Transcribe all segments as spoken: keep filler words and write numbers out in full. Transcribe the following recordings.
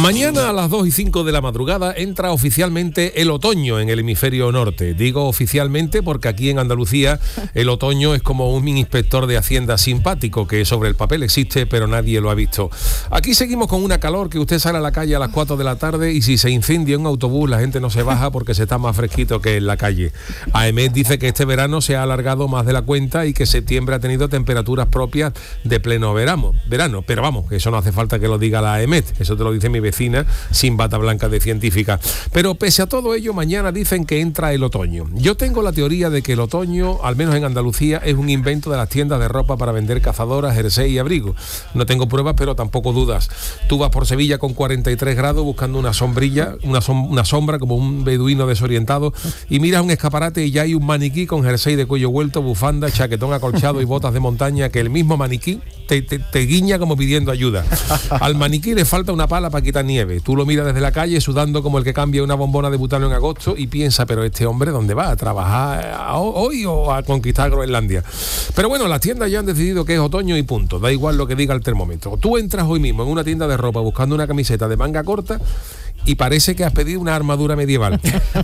Mañana a las dos y cinco de la madrugada entra oficialmente el otoño en el hemisferio norte. Digo oficialmente porque aquí en Andalucía el otoño es como un inspector de Hacienda simpático que sobre el papel existe pero nadie lo ha visto. Aquí seguimos con una calor que usted sale a la calle a las cuatro de la tarde y si se incendia un autobús la gente no se baja porque se está más fresquito que en la calle. AEMET dice que este verano se ha alargado más de la cuenta y que septiembre ha tenido temperaturas propias de pleno verano. verano. Pero vamos, que eso no hace falta que lo diga la AEMET, eso te lo dice mi vecina sin bata blanca de científica. Pero pese a todo ello, mañana dicen que entra el otoño. Yo tengo la teoría de que el otoño, al menos en Andalucía, es un invento de las tiendas de ropa para vender cazadoras, jersey y abrigo. No tengo pruebas, pero tampoco dudas. Tú vas por Sevilla con cuarenta y tres grados buscando una sombrilla, una, som- una sombra como un beduino desorientado y miras un escaparate y ya hay un maniquí con jersey de cuello vuelto, bufanda, chaquetón acolchado y botas de montaña que el mismo maniquí te, te, te guiña como pidiendo ayuda. Al maniquí le falta una pala para quitar nieve. Tú lo miras desde la calle sudando como el que cambia una bombona de butano en agosto y piensa, pero este hombre ¿dónde va? ¿A trabajar hoy o a conquistar Groenlandia? Pero bueno, las tiendas ya han decidido que es otoño y punto. Da igual lo que diga el termómetro. Tú entras hoy mismo en una tienda de ropa buscando una camiseta de manga corta y parece que has pedido una armadura medieval.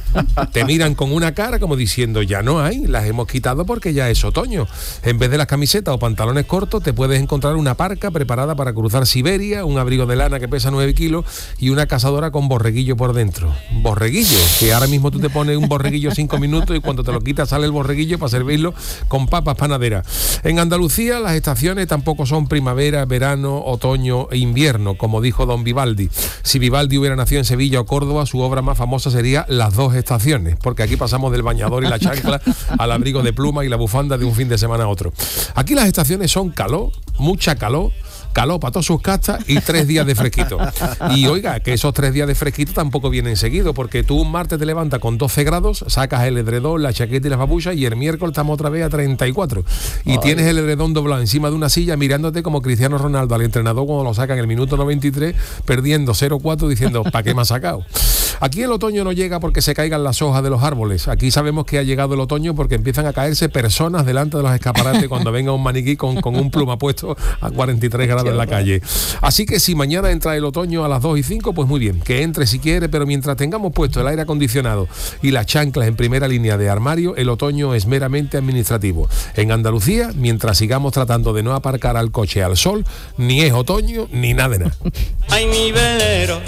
Te miran con una cara como diciendo, ya no hay, las hemos quitado porque ya es otoño. En vez de las camisetas o pantalones cortos, te puedes encontrar una parca preparada para cruzar Siberia, un abrigo de lana que pesa nueve kilos y una cazadora con borreguillo por dentro. Borreguillo, que ahora mismo tú te pones un borreguillo cinco minutos y cuando te lo quitas sale el borreguillo para servirlo con papas panaderas. En Andalucía las estaciones tampoco son primavera, verano, otoño e invierno, como dijo don Vivaldi. Si Vivaldi hubiera nacido en Sevilla o Córdoba, su obra más famosa sería Las dos estaciones, porque aquí pasamos del bañador y la chancla al abrigo de pluma y la bufanda de un fin de semana a otro. Aquí las estaciones son calor, mucha calor, calor para todas sus castas y tres días de fresquito. Y oiga, que esos tres días de fresquito tampoco vienen seguidos, porque tú un martes te levantas con doce grados, sacas el edredón, la chaqueta y las babuchas y el miércoles estamos otra vez a treinta y cuatro. Y Ay. Tienes el edredón doblado encima de una silla mirándote como Cristiano Ronaldo al entrenador cuando lo saca en el minuto noventa y tres, perdiendo cero cuatro diciendo, ¿para qué me ha sacado? Aquí el otoño no llega porque se caigan las hojas de los árboles. Aquí sabemos que ha llegado el otoño porque empiezan a caerse personas delante de los escaparates cuando venga un maniquí con, con un pluma puesto a cuarenta y tres grados en la calle. Así que si mañana entra el otoño a las dos y cinco, pues muy bien, que entre si quiere, pero mientras tengamos puesto el aire acondicionado y las chanclas en primera línea de armario, el otoño es meramente administrativo. En Andalucía, mientras sigamos tratando de no aparcar al coche al sol, ni es otoño ni nada de nada. Ay, mi velero,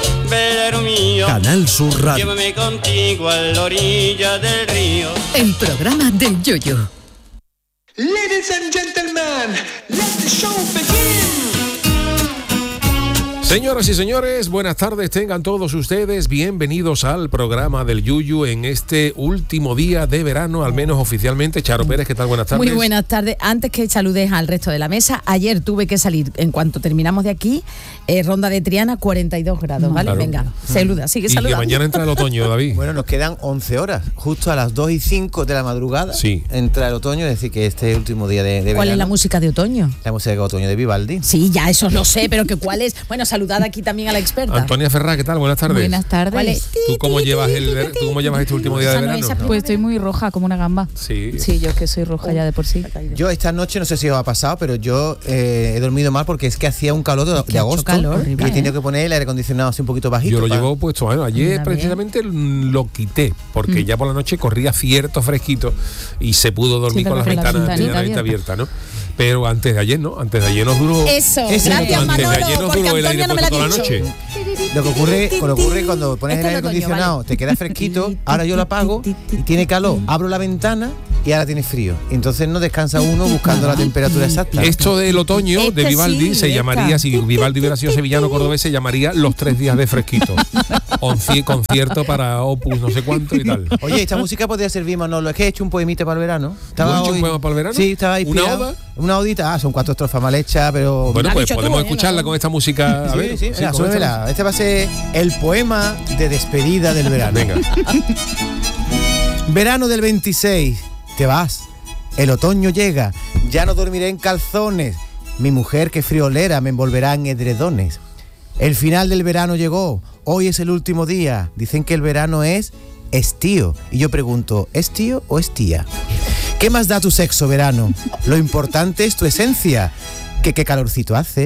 velero mío, Canal Sur Radio. Llévame contigo a la orilla del río. El programa del Yoyo. Ladies and gentlemen, let the show begin. Señoras y señores, buenas tardes, tengan todos ustedes bienvenidos al programa del Yuyu en este último día de verano, al menos oficialmente. Charo Pérez, ¿qué tal? Buenas tardes. Muy buenas tardes. Antes que saludes al resto de la mesa, ayer tuve que salir, en cuanto terminamos de aquí, eh, Ronda de Triana, cuarenta y dos grados, ¿vale? Claro. Venga, saluda, sigue saludando. Y que mañana entra el otoño, David. Bueno, nos quedan once horas, justo a las dos y cinco de la madrugada sí. entra el otoño, es decir, que este último día de, de verano. ¿Cuál es la música de otoño? La música de otoño de Vivaldi. Sí, ya eso lo sé, pero que cuál es. Bueno, saludad aquí también a la experta. Antonia Ferrá, ¿qué tal? Buenas tardes. Buenas tardes. ¿Cuál es? ¿Tú cómo llevas el ¿tú cómo llevas este último día de verano? Pues estoy muy roja, como una gamba. Sí. Sí, yo es que soy roja ya de por sí. Yo esta noche, no sé si os ha pasado, pero yo eh, he dormido mal porque es que hacía un calor de, de agosto calor, y he tenido que poner el aire acondicionado así un poquito bajito. Yo lo para... llevo puesto, bueno, ayer precisamente lo quité, porque mm. ya por la noche corría cierto fresquito y se pudo dormir sí, con las ventanas abiertas, abierta, ¿no? Pero antes de ayer, ¿no? Antes de ayer nos duró... Eso, Ese gracias, antes Manolo, de ayer nos duró el aire no puesto toda la noche. Lo que ocurre, lo que ocurre cuando pones este el aire acondicionado, vale. Te queda fresquito, ahora yo lo apago y tiene calor, abro la ventana y ahora tiene frío. Entonces no descansa uno buscando la temperatura exacta. Esto del otoño este de Vivaldi sí, se esta. llamaría, si Vivaldi hubiera sido sevillano cordobés, se llamaría Los tres días de fresquito. Concierto para Opus no sé cuánto y tal. Oye, esta música podría servir, Manolo. Es que he hecho un poemita para el verano. ¿Estaba hecho un poema para el verano? Sí, estaba inspirado. ¿Una oda? Una odita, ah, son cuatro estrofas mal hechas, pero... Bueno, pues podemos tú, escucharla ¿no? con esta música. A sí, ver, sí, sí, venga, súbemela. Este va a ser el poema de despedida del verano. Venga. Verano del veintiséis, te vas. El otoño llega, ya no dormiré en calzones. Mi mujer, que friolera, me envolverá en edredones. El final del verano llegó, hoy es el último día. Dicen que el verano es estío. Y yo pregunto, ¿es tío o es tía? ¿Qué más da tu sexo, verano? Lo importante es tu esencia. Que qué calorcito hace,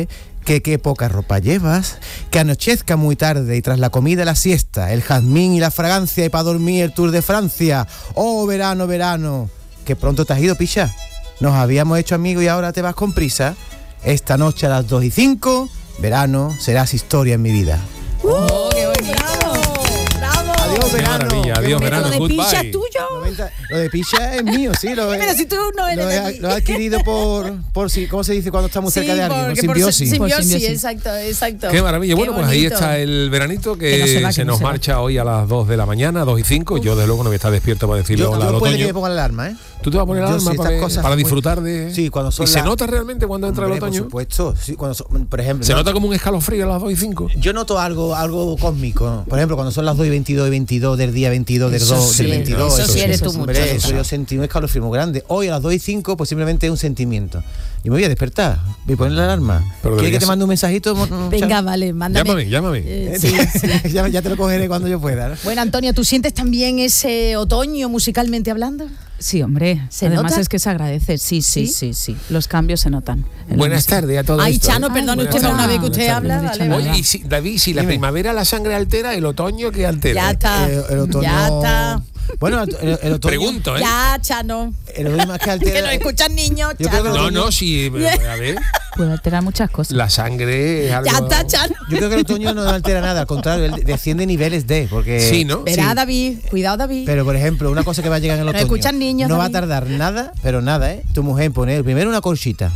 que qué poca ropa llevas, que anochezca muy tarde y tras la comida la siesta, el jazmín y la fragancia y para dormir el Tour de Francia. Oh, verano, verano, que pronto te has ido, picha. Nos habíamos hecho amigos y ahora te vas con prisa. Esta noche a las dos y cinco, verano, serás historia en mi vida. ¡Oh, qué bonito! ¡Bravo! Adiós, Qué verano. maravilla, adiós, Pero verano, lo de goodbye. Picha es tuyo. noventa Lo de picha es mío, sí. Lo he, Pero si tú no eres lo de he, aquí. lo he adquirido por, por si, ¿cómo se dice cuando está muy cerca Sí, de alguien? Por porque por simbiosis. si- simbiosis, Por simbiosis. exacto, exacto. Qué maravilla. Bueno, Qué pues ahí bonito. está el veranito que, Que no se va, que se no nos se va. marcha hoy a las dos de la mañana, dos y cinco. Yo, desde luego, no voy a estar despierto para decirle Yo, hola al yo puede que me otoño. ponga la alarma, ¿eh? ¿Tú te vas a poner Yo alarma sí, estas para, cosas para muy- disfrutar de...? Sí, cuando son ¿Y se las- nota realmente cuando entra el Hombre, otoño? por supuesto. Sí, cuando son- por ejemplo, ¿Se no- nota como un escalofrío a las dos y cinco? yo noto algo algo cósmico. Por ejemplo, cuando son las dos y veintidós y veintidós del día veintidós del Eso dos, sí, del veintidós. eso sí eres tú hombre, mucho. eso yo sentí un escalofrío muy grande. Hoy a las dos y cinco, pues simplemente es un sentimiento. Yo me voy a despertar, voy a poner la alarma. Pero ¿Quieres que deberías- te mande un mensajito? Mm, Venga, Charo? vale, mándame. Llámame, llámame. Eh, sí, sí. ya, ya te lo cogeré cuando yo pueda, ¿no? Bueno, Antonio, ¿tú sientes también ese otoño musicalmente hablando? Sí, hombre. ¿Se Además nota? es que se agradece. Sí, sí, ¿Sí? sí, sí. Los cambios se notan. en la Buenas música. tardes a todos. Ay, Chano, Ay, perdone buenas usted para una tardes. vez que usted Buenas habla. tardes. Vale, No he vale. Oye, y si, David, si la Dime. primavera la sangre altera, el otoño que altera. Ya está. Eh, el otoño... Ya está. Bueno, el, el otoño... Pregunto, ¿eh? Ya, Chano. El otoño más que altera... Que nos escuchan niños, Yo creo que Chano. No, no, sí, a ver, Puede alterar muchas cosas. la sangre es algo... Ya está, Chano. Yo creo que el otoño no altera nada, al contrario, él desciende niveles de, porque... Sí, ¿no? Verá, Sí. David. Cuidado, David. Pero, por ejemplo, una cosa que va a llegar en el Nos otoño. escuchan niños, no va a David. tardar nada, pero nada, ¿eh? Tu mujer pone primero una colchita.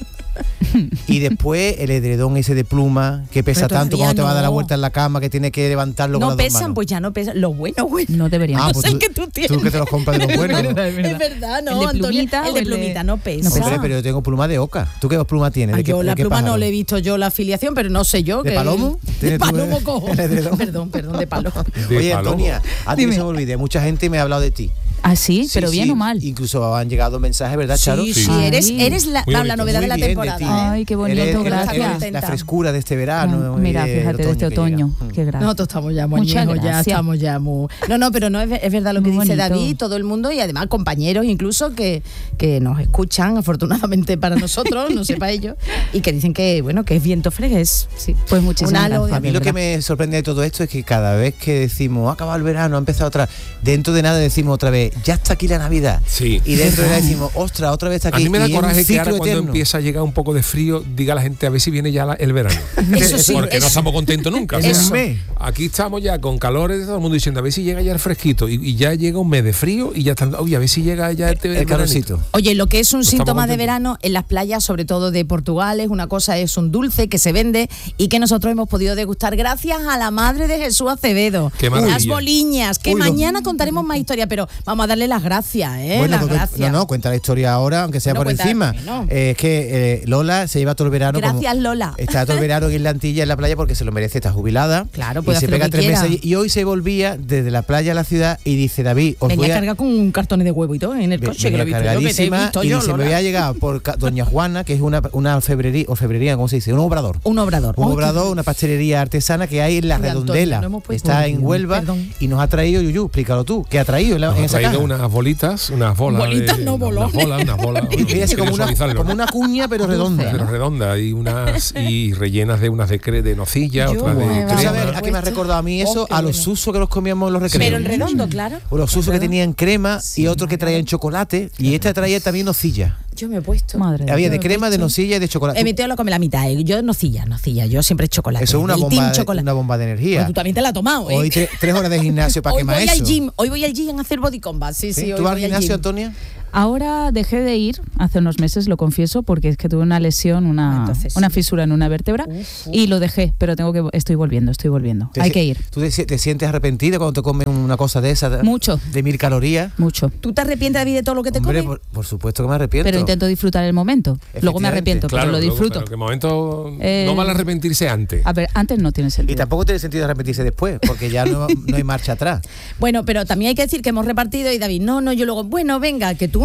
Y después el edredón ese de pluma que pesa Pero tanto todavía cuando te va a dar la no. vuelta en la cama, que tienes que levantarlo con no las dos pesan, manos. pues ya no pesan. Lo bueno, bueno. No deberían. Ah, no pues sé tú- qué tú tienes. Tú que te los compras de los buenos. ¿no? Es verdad, no, ¿El de Antonio, plumita el o de el de- plumita no pesa. No Hombre, pesa. pero yo tengo pluma de oca. ¿Tú qué pluma tienes? Ah, ¿De qué- yo la de qué pluma no pájaro? le he visto yo la afiliación, pero no sé yo. ¿De que- palomo? De ¿Tienes tú palomo el- cojo. el edredón? Perdón, perdón, de palomo. De Oye, palomo. Antonia, antes que se me olvide, mucha gente me ha hablado de ti. Ah, sí, Sí, pero bien sí, o mal. Incluso han llegado mensajes, ¿verdad, Charo? Sí, sí, Sí. eres, Ay. eres la, Muy la bonito. novedad Muy de la bien temporada. ti. ¿eh? Ay, qué bonito, Eres- eres- gracias. eres la frescura de este verano. Mira, y del fíjate, de este que otoño. llega. Qué gracia. Nosotros estamos ya muy Muchas viejos, ya gracias. estamos ya muy... No, no, pero no es, es verdad lo que Muy dice bonito. David, todo el mundo y además compañeros incluso que, que nos escuchan, afortunadamente para nosotros, no sé para ellos, y que dicen que, bueno, que es viento fregués. Sí. Pues muchísimas Un halo de- gracias. A mí lo que me sorprende de todo esto es que cada vez que decimos, ha acabado el verano, ha empezado otra, dentro de nada decimos otra vez, ya está aquí la Navidad. Sí. Y dentro de nada decimos, ostras, otra vez está A aquí. mí me da y es un coraje que ciclo ahora cuando eterno. empieza a llegar un poco de frío, diga la gente a ver si viene ya la- el verano. Eso sí, Porque no eso- estamos contentos nunca. o En sea, un mes. aquí estamos ya con calores de todo el mundo diciendo a ver si llega ya el fresquito. Y, y ya llega un mes de frío y ya están. Oye, a ver si llega ya este El veranito. calorcito. Oye, lo que es un Pues síntoma estamos de contentos. verano en las playas, sobre todo de Portugal, es una cosa, es un dulce que se vende y que nosotros hemos podido degustar gracias a la madre de Jesús Acevedo. Qué maravilla. Las boliñas, que Uy, lo- mañana contaremos más historias, pero vamos a darle las gracias, ¿eh? Bueno, las porque- gracias. no, no, cuenta la historia ahora, aunque sea No, por cuenta- encima. no. Eh, es que eh, Lola se lleva todo el verano. como- Gracias, Lola. Está todo el verano en la Antilla, en la playa, porque se lo merece, está jubilada. Claro, y puede se hacer lo pega que tres quiera. meses allí. Y hoy se volvía desde la playa a la ciudad y dice, David, os Venía voy a... cargada con un cartón de huevo y todo en el Ve- coche, que lo he venía visto yo, que te he cargadísima visto y yo, dice, me Lola. voy a llegar por ca- Doña Juana, que es una, una orfebrería, orfebrería, ¿cómo se dice? Un obrador. Un obrador. Un Ay, obrador, una pastelería artesana que hay en la Uy, Antonio, Redondela. no hemos puesto- Está Uy, en Huelva perdón. y nos ha traído, Yuyu, explícalo tú, ¿qué ha traído en, la, Nos en ha esa traído caja? unas bolitas, unas bolas. Bolitas, de- no, unas bolones. bolas, unas bolas. Y fíjese, como una, Visualizarlo. como una cuña, pero redonda. Pero redonda y unas y rellenas de unas de, cre- de nocilla, Yo otras de me ¿Tú va- crema. sabes a qué me ha recordado a mí eso? Oh, qué a los bueno. susos que los comíamos en los recreos. Pero el redondo, claro. O los susos que tenían crema y otros que traían chocolate. Y esta traía también nocilla. Yo me he puesto. Madre Había mía. de crema, de nocilla y de chocolate. Eh, mi tío lo come la mitad. eh. Yo nocilla, nocilla. Yo siempre chocolate. Eso es una El bomba, team de, chocolate. una bomba de energía. Pues tú también te la has tomado, ¿eh? Hoy tre- tres horas de gimnasio para Hoy quemar voy eso. al gym. Hoy voy al gym a hacer body combat. Sí, sí. ¿Sí? hoy ¿Tú vas al voy gimnasio, gym. Antonia? Ahora dejé de ir hace unos meses, lo confieso, porque es que tuve una lesión, Ah, una, entonces sí. una fisura en una vértebra Uf, uf. y lo dejé, pero tengo que estoy volviendo, estoy volviendo. ¿Te Hay si- que ir. ¿Tú te, si- te sientes arrepentida cuando te comes una cosa de esa? de- Mucho. De mil calorías. Mucho. ¿Tú te arrepientes, David, de todo lo que te Hombre, comes? por, por supuesto que me arrepiento. Pero intento disfrutar el momento. Luego me Efectivamente. arrepiento, Claro, pero lo luego, disfruto. pero que momento Eh, no vale arrepentirse antes. A ver, antes no tiene Y sentido. tampoco tiene sentido arrepentirse después, porque ya no, no hay marcha atrás. Bueno, pero también hay que decir que hemos repartido y David, no, no, yo luego, bueno, venga, que tú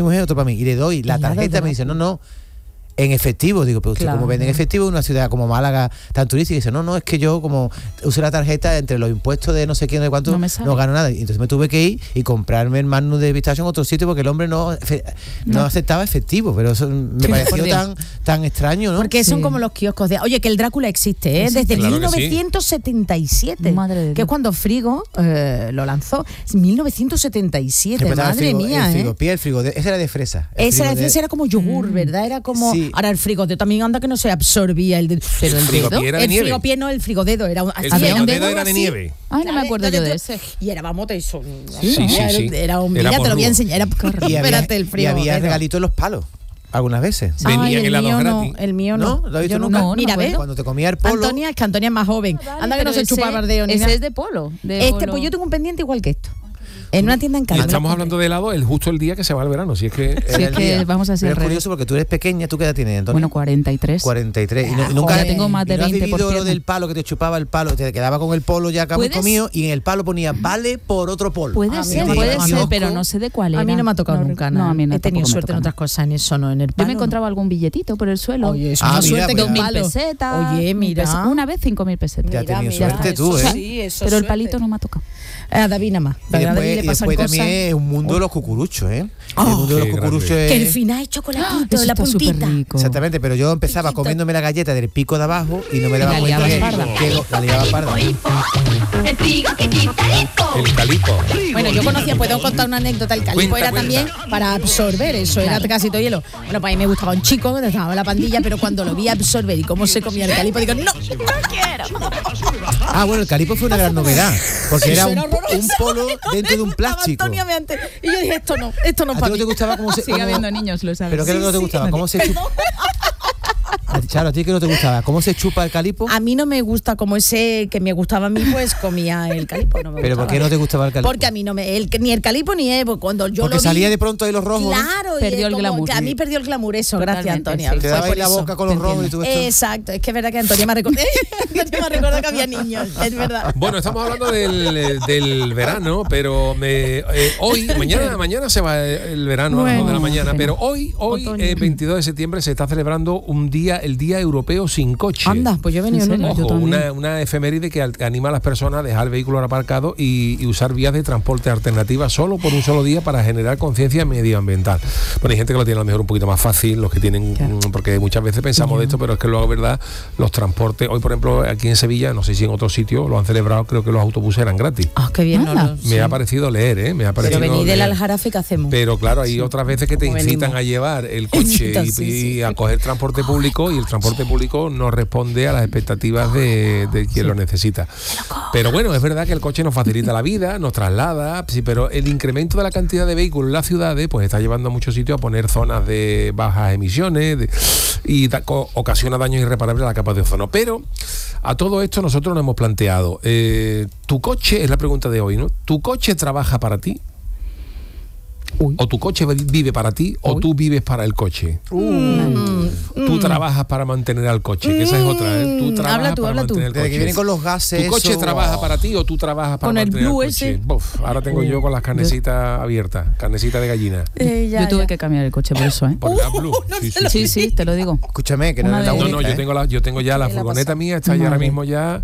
mi mujer, otro para mí. Y le doy la Helado tarjeta, de me dice, no, no, en efectivo. Digo, pero usted Claro. como vende en efectivo en una ciudad como Málaga tan turística, y dice, no, no, es que yo como usé la tarjeta entre los impuestos de no sé quién, de cuánto, No no, me sale. gano nada. Y entonces me tuve que ir y comprarme el Magnum de pistacho en otro sitio porque el hombre no, efe- no. No. aceptaba efectivo, pero eso me Sí, por pareció Dios. tan, tan extraño, ¿no? Porque son Sí. como los kioscos de... Oye, que el Drácula existe, ¿eh? Sí, Desde claro que sí. mil novecientos setenta y siete. Madre de que Dios. es cuando Frigo eh, lo lanzó. mil novecientos setenta y siete, Después estaba el madre frigo- mía, el ¿eh? frigopié, el frigo de, ese era de fresa. El Ese era, frigo de- ese era como yogur, Mm. ¿verdad? Era como... Sí. Ahora el frigodedo también anda que no se absorbía el... de- Pero el frigopié dedo... era de El nieve. frigopié no, el frigodedo era un... El así, frigodedo un dedo era de así. nieve. Ay, no me acuerdo yo de Entonces, ese. Y era, vamos, te hizo... Sí, sí, era, sí. Era un... Era Mira, te lo voy porrudo. a enseñar. Era, Y había, espérate, el y frigodedo. había regalitos en los palos, algunas veces. Venían Ay, el helados mío no, gratis. el mío no. ¿No? ¿Lo has visto Yo nunca? No, no Mira, me ¿ves? Cuando te comía el polo... Antonia, es que Antonia es más joven. Anda que no se chupa bardeo ni Ese nada. es de polo. De Este, polo. pues yo tengo un pendiente igual que esto. En una tienda en Y Cádiz. estamos hablando de helado el justo el día que se va el verano, si es que... era Sí, el es que día. vamos a hacer Pero es redes. curioso porque tú eres pequeña, ¿tú qué edad tienes, Antonio? Bueno, cuarenta y tres. cuarenta y tres. Y, no- y Ah, nunca joder. Tengo más de y no has veinte por vivido lo pierna. del palo que te chupaba el palo, te quedaba con el polo ya acá muy ¿Puedes? comido y en el palo ponía vale por otro polo. Puede A mí ser, no me puede tocaba ser, nunca. pero no sé de cuál era. A mí no me ha tocado No, nunca No, nada. a mí no He tenido tampoco me suerte en toca otras nada. cosas, en eso no, en el Yo palo. me no. encontraba algún billetito por el suelo. Oye, es Ah, una mira, suerte que pues un mil palo. pesetas. Oye, mil mira. pesetas. Una vez cinco mil pesetas. Ya has tenido Mira, suerte eso tú, ¿eh? sí, eso Pero el suerte. palito no me ha tocado. A David nada más. Y A David después, le y pasan después cosas. también es un mundo de los cucuruchos, ¿eh? Oh, el mundo de qué los cucuruchos grande. Que el es... final es chocolatito, Eso la está puntita. superrico. Exactamente, pero yo empezaba Chiquito. comiéndome la galleta del pico de abajo y no me daba la cuenta que, liabas parda. que la liaba parda. El calipo. Bueno, yo conocía, puedo contar una anécdota. El calipo Cuenta, era cuenta. también para absorber, eso era casi todo hielo. Bueno, para mí me gustaba un chico, estaba en la pandilla, pero cuando lo vi absorber y cómo se comía el calipo, digo, no, no quiero. Ah, bueno, el calipo fue una gran novedad, porque era Eso un, era horroroso. un polo dentro de un Estaba plástico. Antonia me antes. Y yo dije, esto no, esto no ¿A es ti para no mí. te gustaba cómo se... Sigue cómo- habiendo niños, lo sabes. ¿Pero qué es lo que no te Sí, gustaba? sí. ¿Cómo se chupa? A ti, Charo, ¿a ti qué no te gustaba? ¿Cómo se chupa el calipo? A mí no me gusta como ese que me gustaba a mí, pues comía el calipo. No me ¿Pero por gustaba. qué no te gustaba el calipo? Porque a mí no me. El, ni el calipo ni Evo. Cuando yo Porque lo vi, salía de pronto ahí los rojos, ¿no? Claro, y Perdió es el como glamour. que a mí perdió el glamour eso, gracias Totalmente, Antonia. sí. Te Fue daba ahí por la eso. boca con los Te rojos y todo esto. Exacto, es que es verdad que Antonia me recordó, Antonia me recordó que había niños, es verdad. Bueno, estamos hablando del, del verano, pero me, eh, hoy, mañana, mañana se va el verano a las dos de la Bueno, mañana, bueno. pero hoy, hoy, Otoño. eh, veintidós de septiembre, se está celebrando un día, el Día Europeo sin coche. Anda, pues yo he venido ¿En el serio? lunes. Yo Ojo, también. una, una efeméride que, al- que anima a las personas a dejar el vehículo aparcado y, y usar vías de transporte alternativas solo por un solo día para generar conciencia medioambiental. Bueno, hay gente que lo tiene a lo mejor un poquito más fácil, los que tienen, Claro. mm, porque muchas veces pensamos de esto, pero es que luego, verdad, los transportes, hoy por ejemplo aquí en Sevilla, no sé si en otros sitios lo han celebrado, creo que los autobuses eran gratis. Ah, qué bien, no, Anda. no, Me sí. ha parecido leer, ¿eh? Me ha Pero parecido venid del leer. Aljarafe, ¿qué hacemos? Pero claro, hay otras veces que te ¿Cómo incitan venimos? a llevar el coche y, Sí, sí. y a coger transporte público y el transporte público no responde a las expectativas de, de quien lo necesita. Pero bueno, es verdad que el coche nos facilita la vida, nos traslada, sí, pero el incremento de la cantidad de vehículos en las ciudades pues está llevando a muchos sitios a poner zonas de bajas emisiones de- y da- co- ocasiona daños irreparables a la capa de ozono. Pero a todo esto nosotros nos hemos planteado, eh, ¿tu coche, es la pregunta de hoy, ¿no? ¿Tu coche trabaja para ti? Uy. ¿O tu coche vive para ti o tú vives para el coche? Tú trabajas para mantener al coche, que esa es otra, ¿eh? Tú trabajas Habla tú, para habla tú. mantener el Desde coche. que vienen con los gases. ¿Tu coche eso- trabaja para ti o tú trabajas para Con el mantener blue el coche? ese. Buf, ahora tengo yo con las carnecitas abiertas, carnecita de gallina. Eh, ya, Yo tuve ya. que cambiar el coche por eso, ¿eh? Por la blue. Sí, sí, Sí, sí, te lo digo. Escúchame, que no Una es la de- No, única. no, yo ¿eh? tengo, la, yo tengo ya la ¿Qué le ha furgoneta pasado? mía, está ya ahora Madre. mismo ya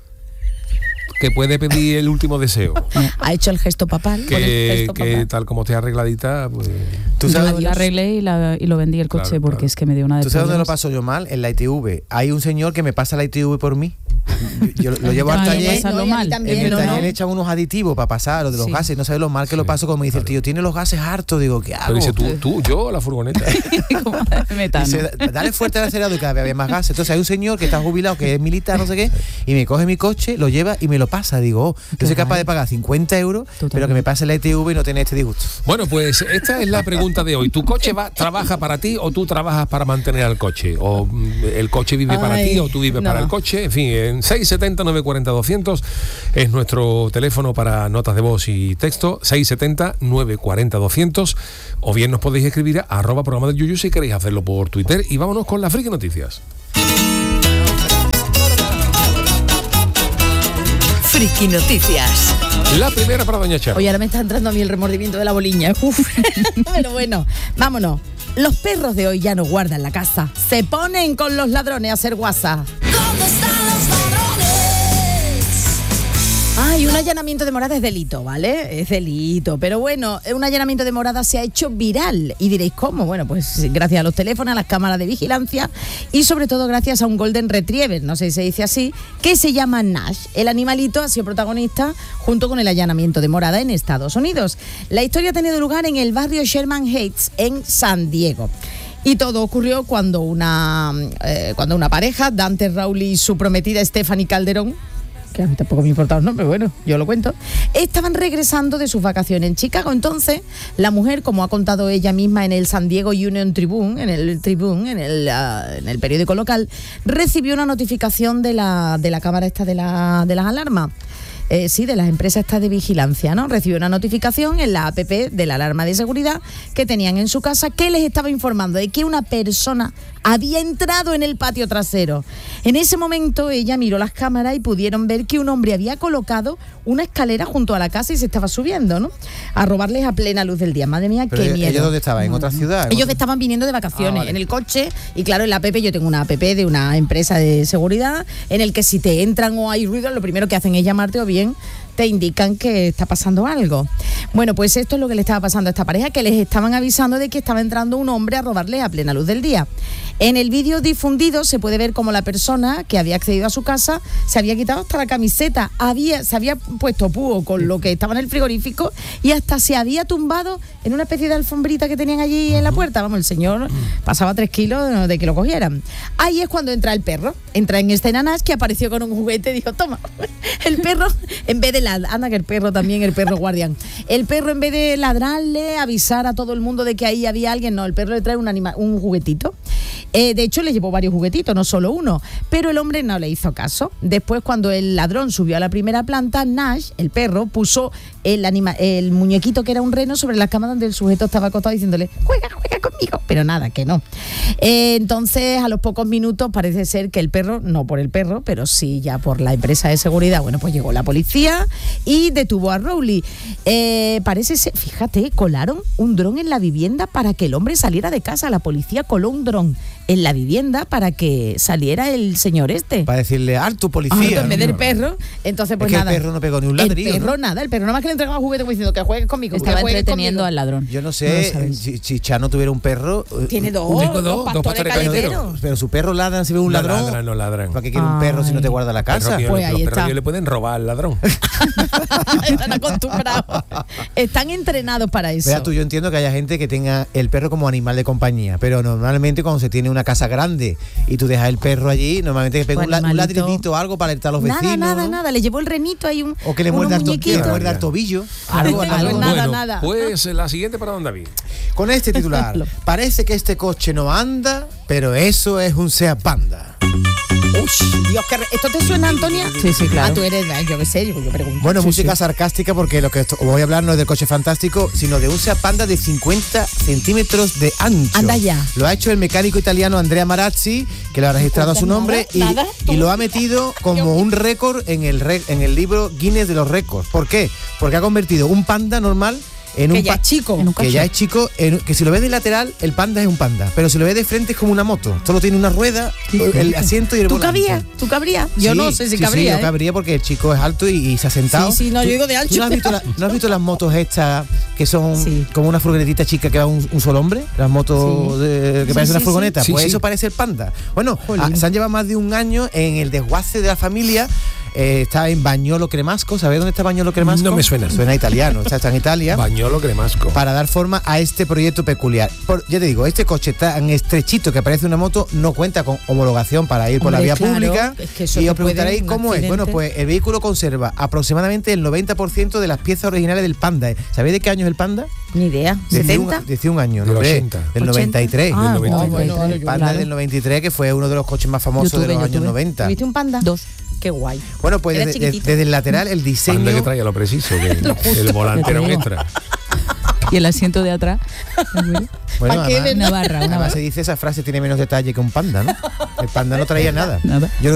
que puede pedir el último deseo. Ha hecho el gesto papal. con el que gesto que papal. tal como esté arregladita, pues... ¿Tú Yo sabes, la arreglé y, la, y lo vendí el coche Claro, porque claro. es que me dio una de ¿Tú sabes dónde lo problemas. paso yo mal? En la I T V. Hay un señor que me pasa la I T V por mí. Yo, yo lo llevo al Ah, taller. pasarlo No, y a mí mal. también, En el ¿no? taller ¿no? le echan unos aditivos para pasar, lo de los Sí. gases. No sabes lo mal que lo paso cuando me dice el tío, tiene los gases hartos. Digo, ¿qué hago? Pero dice tú, tú, yo, la furgoneta. Como de metano. Dice, dale fuerte al acelerador y cada vez había más gases. Entonces hay un señor que está jubilado, que es militar, no sé qué, y me coge mi coche, lo lleva y me lo pasa. Digo, oh, yo soy capaz de pagar cincuenta euros, pero que me pase la I T V y no tener este disgusto. Bueno, pues esta es la pregunta de hoy. ¿Tu coche va, trabaja para ti o tú trabajas para mantener al coche? ¿O mm, el coche vive para Ay, ti o tú vives no. para el coche? En fin, en seis setenta, nueve cuarenta, doscientos es nuestro teléfono para notas de voz y texto, seis setenta, nueve cuarenta, doscientos, o bien nos podéis escribir a arroba programa del Yuyu si queréis hacerlo por Twitter. Y vámonos con las friki noticias. Friki Noticias. La primera para Doña Charo. Oye, ahora me está entrando a mí el remordimiento de la boliña. Uf. Pero bueno, vámonos. Los perros de hoy ya no guardan la casa, se ponen con los ladrones a hacer guasa. ¿Dónde están los ladrones? Ay, un allanamiento de morada es delito, ¿vale? Es delito, pero bueno, un allanamiento de morada se ha hecho viral. Y diréis, ¿cómo? Bueno, pues gracias a los teléfonos, a las cámaras de vigilancia y sobre todo gracias a un Golden Retriever, no sé si se dice así, que se llama Nash. El animalito ha sido protagonista junto con el allanamiento de morada en Estados Unidos. La historia ha tenido lugar en el barrio Sherman Heights, en San Diego. Y todo ocurrió cuando una, eh, cuando una pareja, Dante Rowley y su prometida Stephanie Calderón, que a mí tampoco me importa los nombres, bueno, yo lo cuento, estaban regresando de sus vacaciones en Chicago. Entonces, la mujer, como ha contado ella misma en el San Diego Union Tribune, en el Tribune, en el, uh, en el periódico local, recibió una notificación de la, de la cámara esta de, la, de las alarmas. Eh, sí, de las empresas estas de vigilancia, ¿no? Recibió una notificación en la app de la alarma de seguridad que tenían en su casa, que les estaba informando de que una persona había entrado en el patio trasero. En ese momento ella miró las cámaras y pudieron ver que un hombre había colocado una escalera junto a la casa y se estaba subiendo, ¿no? A robarles a plena luz del día. Madre mía, Pero qué ¿ellos miedo. ¿Ellos dónde estaban? ¿En otra ciudad? ¿En Ellos otra... estaban viniendo de vacaciones, ah, vale. en el coche, y claro, en la app, yo tengo una app de una empresa de seguridad en el que si te entran o hay ruido, lo primero que hacen es llamarte o bien te indican que está pasando algo. Bueno, pues esto es lo que le estaba pasando a esta pareja, que les estaban avisando de que estaba entrando un hombre a robarles a plena luz del día. En el vídeo difundido se puede ver cómo la persona que había accedido a su casa se había quitado hasta la camiseta, había, se había puesto púo con lo que estaba en el frigorífico y hasta se había tumbado en una especie de alfombrita que tenían allí en la puerta. Vamos, el señor pasaba tres kilos de que lo cogieran. Ahí es cuando entra el perro, entra en escena Nash, que apareció con un juguete y dijo, toma, el perro, en vez de ladrar, anda que el perro también, el perro guardián, el perro en vez de ladrarle, avisar a todo el mundo de que ahí había alguien, no, el perro le trae un, anima, un juguetito. Eh, de hecho, le llevó varios juguetitos, no solo uno, pero el hombre no le hizo caso. Después, cuando el ladrón subió a la primera planta, Nash, el perro, puso el, anima, el muñequito que era un reno sobre la cama donde el sujeto estaba acostado diciéndole, juega, juega conmigo, pero nada, que no. Eh, entonces, a los pocos minutos, parece ser que el perro, no por el perro, pero sí ya por la empresa de seguridad, bueno, pues llegó la policía y detuvo a Rowley. Eh, parece ser, fíjate, colaron un dron en la vivienda para que el hombre saliera de casa. La policía coló un dron en la vivienda para que saliera el señor este. Para decirle, alto policía. Alto, en vez del ¿no? perro. Entonces, pues es que nada. el perro no pegó ni un ladrillo. El perro ¿no? nada, el perro nada más que le entregaba juguete como diciendo que juegues conmigo. Estaba que juegues entreteniendo conmigo. al ladrón. Yo no sé, No si, si Chano tuviera un perro... Tiene dos, Tengo dos, dos, dos pastores pastores callejeros. callejeros. Pero su perro ladran si ve un No ladrón. ladran, no ladran. ¿Para qué quiere un perro si no te guarda la casa? Perro que- Pues los ahí perros está. que le pueden robar al ladrón. Están acostumbrados. Están entrenados para eso. Vea tú, yo entiendo que haya gente que tenga el perro como animal de compañía, pero normalmente cuando se tiene una casa grande y tú dejas el perro allí, normalmente que pega Pues un, la- un animalito. ladridito o algo para alertar a los vecinos. Nada, nada, ¿no? nada. Le llevó el renito ahí un. O que le unos muerda el, to- muñequitos. le muerda el tobillo. Algo, Algo, algo, algo. nada, bueno, nada. pues la siguiente para don David. Con este titular, parece que este coche no anda, pero eso es un Seat Panda. Uy, Dios, que re- ¿esto te suena, Antonia? Sí, sí, claro. Ah, tú eres, ay, yo qué sé, yo, yo pregunto. Bueno, Sí, música sí. sarcástica porque lo que esto- voy a hablar no es del coche fantástico, sino de un Seat Panda de cincuenta centímetros de ancho. Anda ya. Lo ha hecho el mecánico italiano Andrea Marazzi, que lo ha registrado a su nombre y, Nada, nada. y lo ha metido como un récord en el, re- en el libro Guinness de los récords. ¿Por qué? Porque ha convertido un panda normal en Que un ya pa- es chico. En un que ya es chico, en- que si lo ves de lateral, el panda es un panda, pero si lo ves de frente es como una moto. Solo tiene una rueda, el asiento y el ¿Tú volante. cabrías? ¿Tú cabrías? Yo Sí, no sé si sí, cabría. Sí, yo ¿eh? cabría porque el chico es alto y, y se ha sentado. Sí, sí, no, ¿Tú- yo digo de ancho. ¿Tú no has visto, la- ¿no has visto las motos estas que son Sí. como una furgonetita chica que va un, un solo hombre? Las motos Sí. de- que Sí, parecen una sí, furgoneta. sí. Pues Sí, eso sí. parece el panda. Bueno, Jolín. ah, se han llevado más de un año en el desguace de la familia. Eh, está en Bagnolo Cremasco. ¿Sabes dónde está Bagnolo Cremasco? No me suena. Suena italiano. Está, está en Italia. Bañolo cremasco. Para dar forma a este proyecto peculiar. Por- ya te digo, este coche tan estrechito que parece una moto no cuenta con homologación para ir por la Hombre, vía claro, pública. es que eso y te os preguntaréis puede, un cómo es. Bueno, accidente. pues el vehículo conserva aproximadamente el noventa por ciento de las piezas originales del Panda. ¿Sabéis de qué año es el Panda? Ni idea. De cien ¿setenta? de cien años, Del ¿no? Hombre, ochenta. Del noventa y tres. Ah, Del noventa y tres. bueno, bueno, El yo- Panda claro. del noventa y tres, que fue uno de los coches más famosos Yo tuve, de los yo años tuve. noventa. ¿Tuviste un panda? Dos. Qué guay. Bueno, pues Era desde, de- chiquitito. desde el lateral el diseño... Panda que traía lo preciso, que el volante era un extra. Y el asiento de atrás. Bueno, ¿Pa' qué? además- Una barra, una Además barra. se dice esa frase tiene menos detalle que un panda, ¿no? El panda no traía nada. Nada. Yo lo he visto nunca.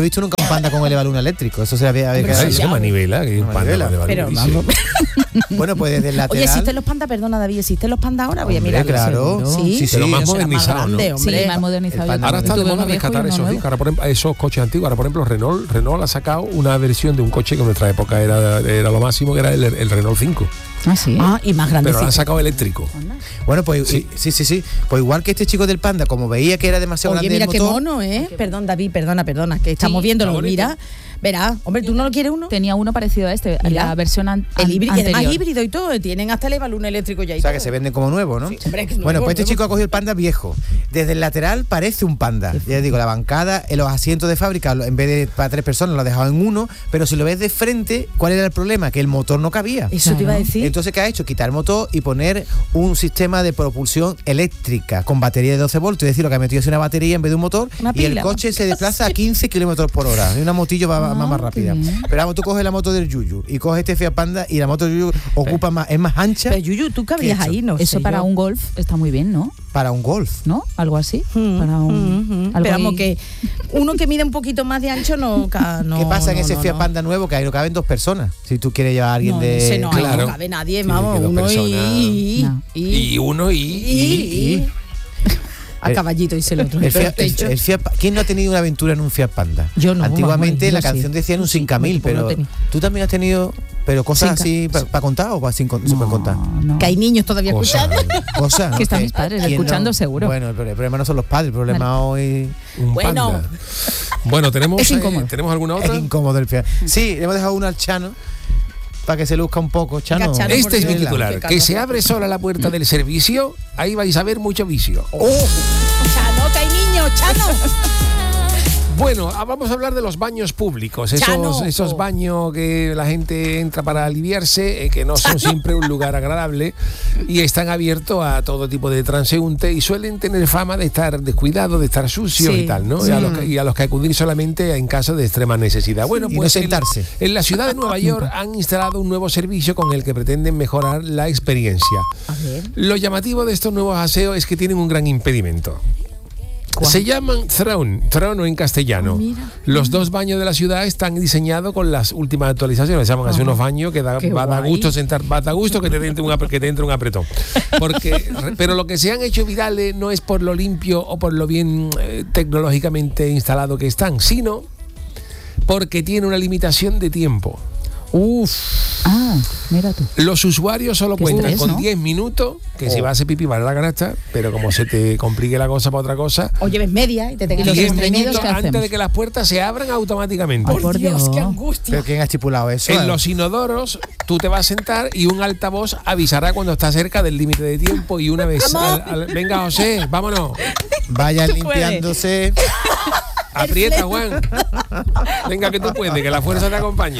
un panda con elevaluna eléctrico. Eso se había, había Hombre, que sí, Ay, hacer. se llama manivela, que es un Una panda manivela. de Pero valor. vamos. Bueno, pues desde el lateral. Oye, ¿existen los pandas? Perdona, David, ¿existen los pandas ahora? Voy a Hombre, mirar. claro. Sí, Sí, pero más será modernizado, grande, ¿no? hombre. Sí, más modernizado. El panda Ahora está de Tuve moda uno viejo y rescatar uno esos, nuevo. discos, ahora, por ejemplo, esos coches antiguos. Ahora, por ejemplo, Renault, Renault ha sacado una versión de un coche que en nuestra época era, era lo máximo, que era el, el Renault cinco. Ah, sí. Ah, y más grande. Pero lo han sacado eléctrico. Bueno, pues sí. sí, sí, sí. Pues igual que este chico del panda, como veía que era demasiado Oye, grande mira el qué motor, mono, ¿eh? Perdón, David, perdona, perdona, que estamos Sí, viéndolo. está bonito. Mira, verá, hombre, ¿tú no lo quieres uno? Tenía uno parecido a este, Mira. la versión an- El an- híbrido, y además anterior. híbrido y todo, tienen hasta el evaluna eléctrico ya y o sea, todo. que se venden como nuevo, ¿no? Sí, hombre, que es Bueno, nuevo, pues este nuevo. chico ha cogido el panda viejo. Desde el lateral parece un panda. Ya digo, la bancada, en los asientos de fábrica, en vez de para tres personas, lo ha dejado en uno. Pero si lo ves de frente, ¿cuál era el problema? Que el motor no cabía. Eso te iba a decir. Entonces, ¿qué ha hecho? Quitar el motor y poner un sistema de propulsión eléctrica con batería de doce voltios. Es decir, lo que ha metido es una batería en vez de un motor. Una y el pila. coche se desplaza a quince kilómetros por hora. Y una motillo va, va Ah, más qué rápida. bien. Pero vamos, tú coges la moto del Yuyu y coges este Fiat Panda y la moto del Yuyu ocupa más, es más ancha Pero Yuyu, tú cabrías ¿Qué he hecho? ahí, no Eso sé para yo. un golf está muy bien, ¿no? para un Golf. ¿No? Algo así. Mm, para un, mm, mm. algo Pero vamos, ahí. que uno que mide un poquito más de ancho no... ca- no ¿Qué pasa en no, ese no, Fiat no. Panda nuevo? Que ahí no caben dos personas. Si tú quieres llevar a alguien No, de. ese no, ahí Claro. no cabe nadie, Tiene vamos, que dos uno personas. y... No. Y uno y... y- y- A caballito dice el otro. El Pero Fiat- el- techo. el Fiat Pa- ¿Quién no ha tenido una aventura en un Fiat Panda? Yo no, Antiguamente vamos, la yo sí. canción decía en un cinco mil, Pues no pero tenía. tú también has tenido pero cosas Cinca. así para contar o para sin, con- sin No, contar. no. Que hay niños todavía Cosas. escuchando. Cosas. ¿no? Que están mis padres ¿quién escuchando seguro. Bueno, el, pro- el problema no son los padres, el problema hoy Un Bueno. panda. Bueno, tenemos, Es eh, incómodo. ¿tenemos alguna es otra? incómodo el Fiat. Sí, le hemos dejado uno al Chano para que se luzca un poco. Chano. Venga, Chano, Este porque es mi la- titular. qué Que calor. se abre sola la puerta del servicio, ahí vais a ver mucho vicio. Chano, que hay niños, Chano. Bueno, ah, vamos a hablar de los baños públicos, esos, Chano. esos baños que la gente entra para aliviarse, eh, que no son siempre un lugar agradable y están abiertos a todo tipo de transeúnte y suelen tener fama de estar descuidados, de estar sucios Sí, y tal, ¿no? Y, a los que, y a los que acudir solamente en caso de extrema necesidad. Bueno, Y no pues en- sentarse. En, la ciudad de Nueva York han instalado un nuevo servicio con el que pretenden mejorar la experiencia. A ver. Lo llamativo de estos nuevos aseos es que tienen un gran impedimento. Se llaman Throne, trono en castellano. Mira. Los dos baños de la ciudad están diseñados con las últimas actualizaciones. Se llaman así unos baños que da, Qué va a dar guay. gusto sentar, va a dar gusto que te entre un, apre- que te entre un apretón. Porque, pero lo que se han hecho virales no es por lo limpio o por lo bien eh, tecnológicamente instalado que están, sino porque tiene una limitación de tiempo. Uf. Ah, mira tú. Los usuarios solo Qué cuentan estrés, con ¿no? diez minutos, que si vas a hacer pipí vale la canasta, pero como se te complique la cosa para otra cosa, O lleves media y te tengas los diez comprimidos minutos qué antes hacemos? de que las puertas se abran automáticamente. Ay, por Dios. qué angustia. ¿Pero quién ha estipulado eso? En los inodoros tú te vas a sentar y un altavoz avisará cuando está cerca del límite de tiempo y una vez al- al- venga José, vámonos, Vayan Tú puedes. limpiándose. aprieta Juan, venga que tú puedes, que la fuerza te acompañe.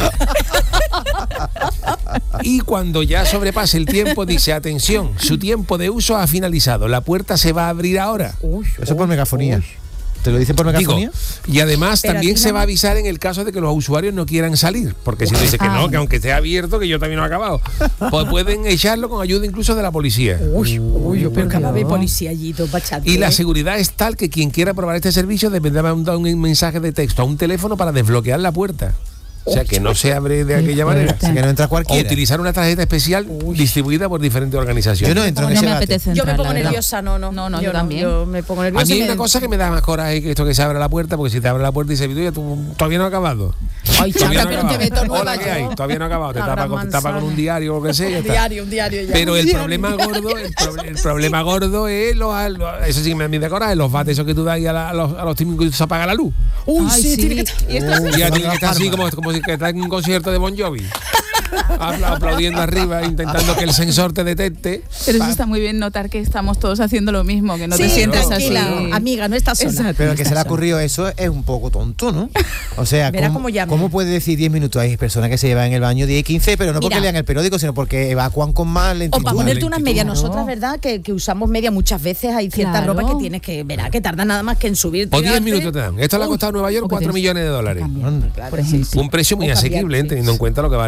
Y cuando ya sobrepase el tiempo dice atención, su tiempo de uso ha finalizado, la puerta se va a abrir ahora. Eso es por megafonía. ¿Te lo dicen por Digo, megafonía? y además Pero también aquí se no- va a avisar en el caso de que los usuarios no quieran salir, porque si tú dices que no, Ah. que aunque esté abierto, que yo también no he acabado, pues pueden echarlo con ayuda incluso de la policía. Uy, uy, pero cada vez Dios. policía allí, todo bachate. Y la seguridad es tal que quien quiera probar este servicio deberá mandar un mensaje de texto a un teléfono para desbloquear la puerta. O sea, que no se abre de aquella manera. O sea, que no entra O cualquiera. utilizar una tarjeta especial distribuida por diferentes organizaciones. Yo no entro en No ese me debate. apetece Yo me entrar, pongo la verdad. nerviosa, no, no. No, no, yo no, también. Yo me pongo A nerviosa. mí hay me- una cosa que me da más coraje que esto que se abre la puerta, porque si te abre la puerta y dice, "Tú ya tú todavía no ha acabado. Ay, Todavía chaca, no ha pero te acabado. meto nueva Hola, ¿qué yo. hay? Todavía no ha acabado. Te La tapa, gran con, te tapa con manzana. un diario o lo que sea. y ya Un está. diario, un diario ya. Pero Un el diario. problema gordo, el, pro- el problema gordo es los, los- eso sí que me da coraje, los bates esos que tú das ahí a, la- a los, a los típicos que se apaga la luz. Uy, Ay, sí, sí. tiene que estar. Y esto Y ya Son tiene que las estar así palmas. como, como si que está en un concierto de Bon Jovi. Apla- aplaudiendo arriba, intentando que el sensor te detecte. Pero eso está muy bien notar que estamos todos haciendo lo mismo, que no te sí, sientes tranquila, así. amiga, no estás sola. Exacto. Pero no que se le estás ha sola. ocurrido eso es un poco tonto, ¿no? O sea, Verá ¿cómo, cómo llama. ¿cómo puede decir diez minutos? Hay personas que se llevan en el baño diez y quince, pero no porque Mira. lean el periódico, sino porque evacuan con más O lentitud. para ponerte unas lentitud. medias, Claro. nosotras, ¿verdad? Que, que usamos media muchas veces, hay cierta Claro. ropa que tienes que, verá, que tarda nada más que en subir. O diez minutos te dan. Esto le ha costado a Nueva York O que cuatro tienes millones de dólares. Cambiar, Anda. por ejemplo. Un precio muy O asequible, cambiar, ¿eh? teniendo en cuenta lo que vale estos servicios.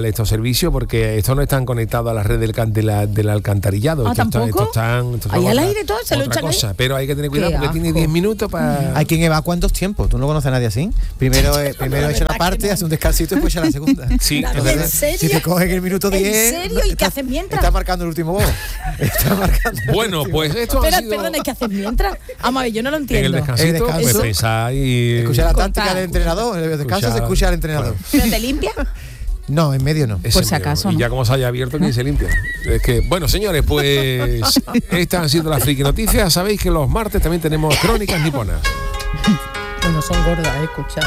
servicio porque estos no están conectados a la red del, can- de la, del alcantarillado. Ah, estos están, ¿tampoco? estos están, estos Ahí son al otra- aire todo, se lo otra echan ahí. cosa. Pero hay que tener cuidado Qué porque tiene asco. diez minutos para... Hay quien evacúa en dos tiempos. Tú no conoces a nadie así. Primero, eh, primero La echa una verdad que parte, no. hace un descansito y después echa la segunda. Sí, David, es verdad. ¿en serio? Si te cogen el minuto ¿En diez... serio? ¿Y qué estás- haces mientras? Estás marcando el último gol. Estás marcando el Bueno, último. pues esto ha Espera, sido... perdona, ¿qué haces mientras? Vamos a ver, yo no lo En el entiendo. descansito, El descanso. pues pensar y... Escucha la Contar. táctica del entrenador. En el descanso Escucha- se escucha al entrenador. ¿Pero te limpia? No, en medio no. Ese Por si medio. acaso, Y ¿no? ya como se haya abierto, ¿quién se limpia? Es que, bueno, señores, pues estas han sido las friki noticias. Sabéis que los martes también tenemos crónicas niponas. Bueno, son gordas, eh, escucha.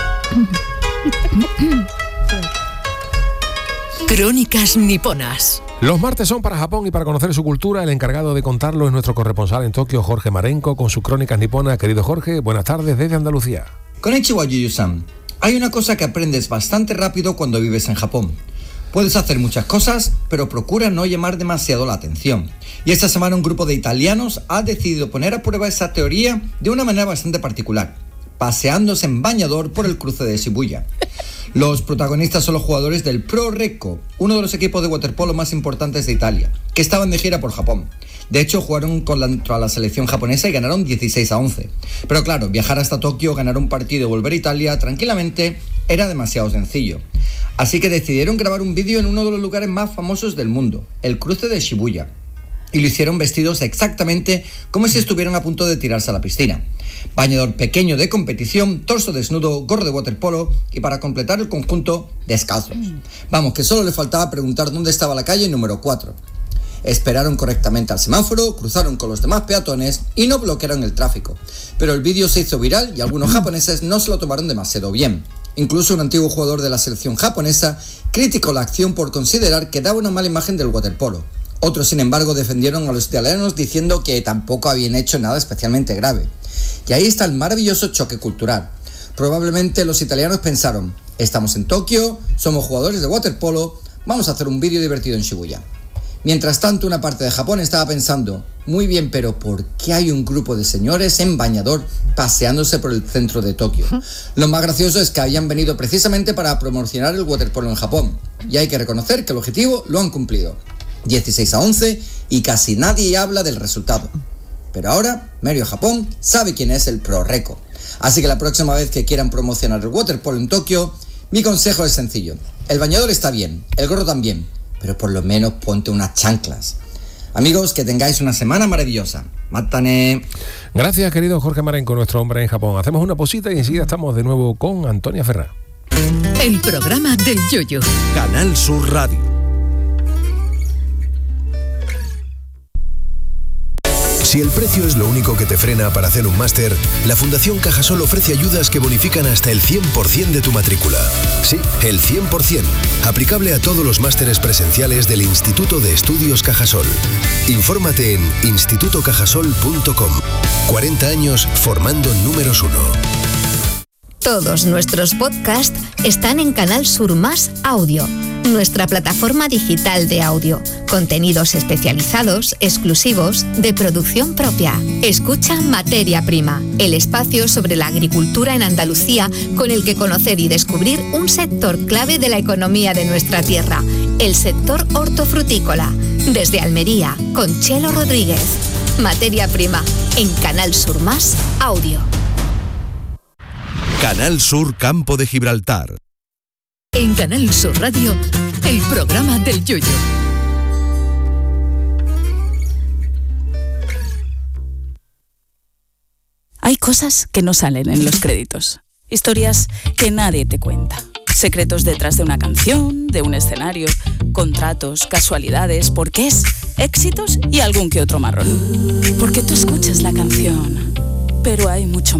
Crónicas niponas. Los martes son para Japón y para conocer su cultura. El encargado de contarlo es nuestro corresponsal en Tokio, Jorge Marenco, con sus crónicas niponas. Querido Jorge, buenas tardes desde Andalucía. Konnichiwa, Yuyu-san. Hay una cosa que aprendes bastante rápido cuando vives en Japón. Puedes hacer muchas cosas, pero procura no llamar demasiado la atención. Y esta semana un grupo de italianos ha decidido poner a prueba esa teoría de una manera bastante particular, paseándose en bañador por el cruce de Shibuya. Los protagonistas son los jugadores del Pro Recco, uno de los equipos de waterpolo más importantes de Italia, que estaban de gira por Japón. De hecho, jugaron contra la selección japonesa y ganaron dieciséis a once. Pero claro, viajar hasta Tokio, ganar un partido y volver a Italia tranquilamente era demasiado sencillo. Así que decidieron grabar un vídeo en uno de los lugares más famosos del mundo, el cruce de Shibuya. Y lo hicieron vestidos exactamente como si estuvieran a punto de tirarse a la piscina. Bañador pequeño de competición, torso desnudo, gorro de waterpolo y para completar el conjunto, descalzos. Vamos, que solo le faltaba preguntar dónde estaba la calle número cuatro. Esperaron correctamente al semáforo, cruzaron con los demás peatones y no bloquearon el tráfico. Pero el vídeo se hizo viral y algunos japoneses no se lo tomaron demasiado bien. Incluso un antiguo jugador de la selección japonesa criticó la acción por considerar que daba una mala imagen del waterpolo. Otros, sin embargo, defendieron a los italianos diciendo que tampoco habían hecho nada especialmente grave. Y ahí está el maravilloso choque cultural. Probablemente los italianos pensaron, estamos en Tokio, somos jugadores de waterpolo, vamos a hacer un vídeo divertido en Shibuya. Mientras tanto, una parte de Japón estaba pensando, muy bien, pero ¿por qué hay un grupo de señores en bañador paseándose por el centro de Tokio? Lo más gracioso es que habían venido precisamente para promocionar el waterpolo en Japón. Y hay que reconocer que el objetivo lo han cumplido. dieciséis a once y casi nadie habla del resultado. Pero ahora, medio Japón sabe quién es el Pro Recco. Así que la próxima vez que quieran promocionar el waterpolo en Tokio, mi consejo es sencillo. El bañador está bien, el gorro también, pero por lo menos ponte unas chanclas. Amigos, que tengáis una semana maravillosa. Mátane. Gracias, querido Jorge Marenco, nuestro hombre en Japón. Hacemos una posita y enseguida estamos de nuevo con Antonia Ferrá. El programa del Yoyo. Canal Sur Radio. Si el precio es lo único que te frena para hacer un máster, la Fundación Cajasol ofrece ayudas que bonifican hasta el cien por ciento de tu matrícula. Sí, el cien por ciento. Aplicable a todos los másteres presenciales del Instituto de Estudios Cajasol. Infórmate en instituto cajasol punto com. cuarenta años formando números uno. Todos nuestros podcasts están en Canal Sur Más Audio, nuestra plataforma digital de audio. Contenidos especializados, exclusivos, de producción propia. Escucha Materia Prima, el espacio sobre la agricultura en Andalucía con el que conocer y descubrir un sector clave de la economía de nuestra tierra, el sector hortofrutícola. Desde Almería, con Chelo Rodríguez. Materia Prima, en Canal Sur Más Audio. Canal Sur Campo de Gibraltar. En Canal Sur Radio, el programa del Yoyo. Hay cosas que no salen en los créditos. Historias que nadie te cuenta. Secretos detrás de una canción, de un escenario, contratos, casualidades, porqués, éxitos y algún que otro marrón. Porque tú escuchas la canción, pero hay mucho más.